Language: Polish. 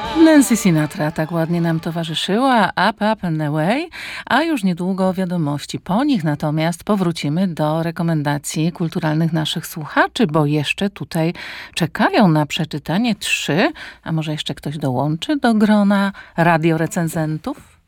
Nancy Sinatra tak ładnie nam towarzyszyła, Up, Up and Away, a już niedługo wiadomości. Po nich natomiast powrócimy do rekomendacji kulturalnych naszych słuchaczy, bo jeszcze tutaj czekają na przeczytanie 3, a może jeszcze ktoś dołączy do grona radiorecenzentów?